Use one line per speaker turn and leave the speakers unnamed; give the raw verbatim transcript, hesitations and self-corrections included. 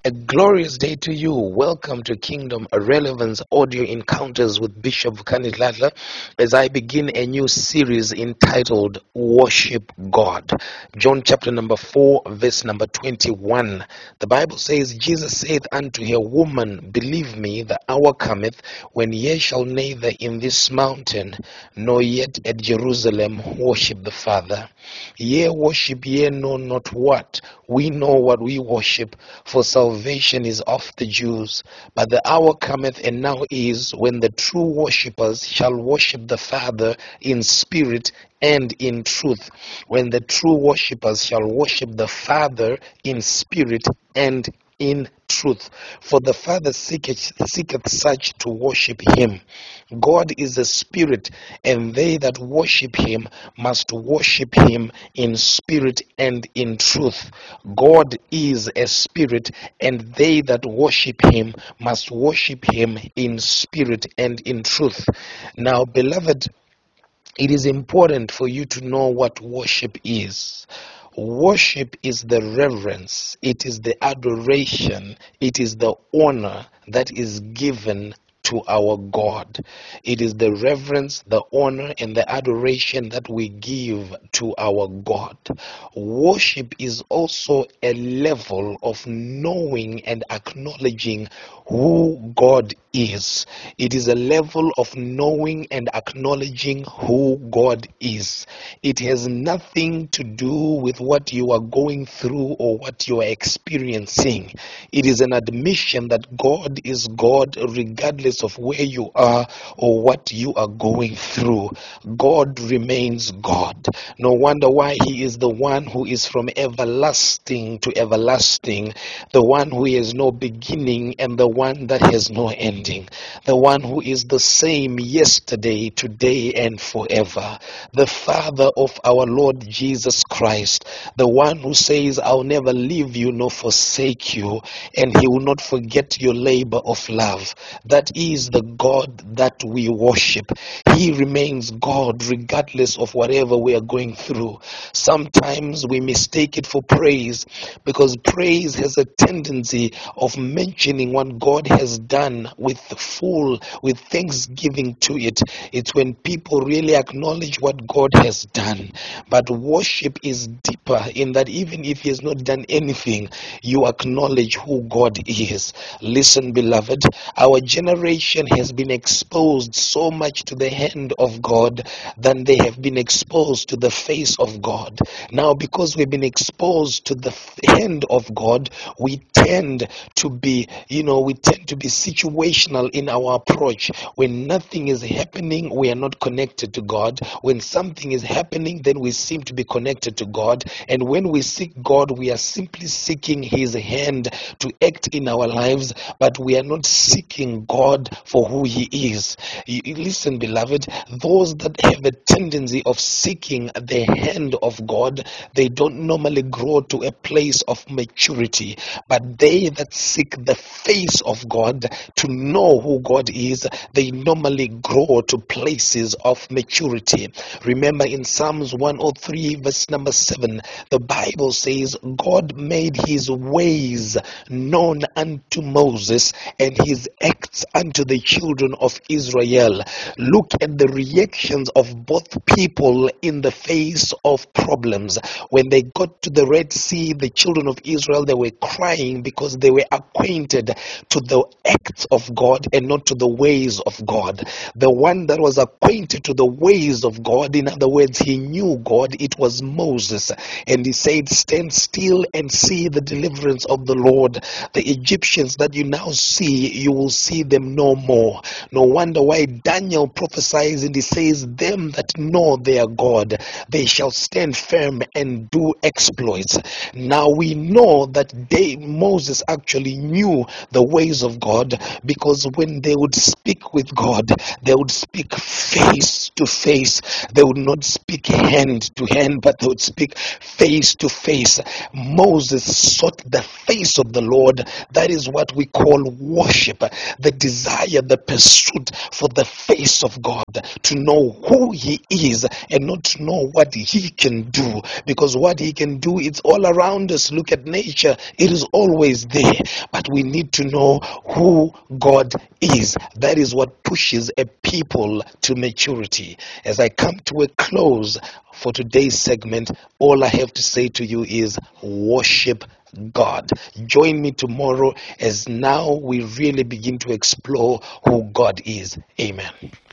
A glorious day to you. Welcome to Kingdom Relevance Audio Encounters with Bishop Kanidladla as I begin a new series entitled Worship God. John chapter number four, verse number twenty-one. The Bible says, Jesus saith unto her, Woman, believe me, the hour cometh when ye shall neither in this mountain nor yet at Jerusalem worship the Father. Ye worship ye know not what. We know what we worship, for salvation is of the Jews. But the hour cometh, and now is, when the true worshippers shall worship the Father in spirit and in truth. When the true worshippers shall worship the Father in spirit and in truth. For the Father seeketh, seeketh such to worship him. God is a spirit, and they that worship him must worship him in spirit and in truth. God is a spirit, and they that worship him must worship him in spirit and in truth. Now, beloved, it is important for you to know what worship is. Worship is the reverence, it is the adoration, it is the honor that is given to our God. It is the reverence, the honor, and the adoration that we give to our God. Worship is also a level of knowing and acknowledging who God is. It is a level of knowing and acknowledging who God is. It has nothing to do with what you are going through or what you are experiencing. It is an admission that God is God regardless of where you are or what you are going through. God remains God. No wonder why he is the one who is from everlasting to everlasting, the one who has no beginning and the one that has no ending, the one who is the same yesterday, today, and forever, the Father of our Lord Jesus Christ, the one who says, I'll never leave you nor forsake you, and he will not forget your labor of love. That is the God that we worship. He remains God regardless of whatever we are going through. Sometimes we mistake it for praise, because praise has a tendency of mentioning what God has done with full, with thanksgiving to it. It's when people really acknowledge what God has done. But worship is deeper in that even if he has not done anything, you acknowledge who God is. Listen, beloved, our generation has been exposed so much to the hand of God than they have been exposed to the face of God. Now, because we've been exposed to the hand of God, we tend to be, you know, we tend to be situational in our approach. When nothing is happening, we are not connected to God. When something is happening, then we seem to be connected to God. And when we seek God, we are simply seeking his hand to act in our lives, but we are not seeking God for who he is. You, you listen, beloved, those that have a tendency of seeking the hand of God, they don't normally grow to a place of maturity. But they that seek the face of God to know who God is, they normally grow to places of maturity. Remember in Psalms one oh three verse number seven, the Bible says, God made his ways known unto Moses and his acts unto the children of Israel. Look at the reactions of both people in the face of problems. When they got to the Red Sea, the children of Israel, they were crying because they were acquainted to the acts of God and not to the ways of God. The one that was acquainted to the ways of God, in other words, he knew God, it was Moses. And he said, stand still and see the deliverance of the Lord. The Egyptians that you now see, you will see them no more. No wonder why Daniel prophesies and he says, them that know their God, they shall stand firm and do exploits. Now we know that they, Moses actually knew the ways of God, because when they would speak with God, they would speak face to face. They would not speak hand to hand, but they would speak face to face. Moses sought the face of the Lord. That is what we call worship, the desire, the pursuit for the face of God. to know who He is and not to know what He can do, because what He can do, it's all around us. Look at nature, it is always there, but we need to know who God is. That is what pushes a people to maturity. As I come to a close for today's segment, all I have to say to you is worship God. Join me tomorrow as now we really begin to explore who God is. Amen.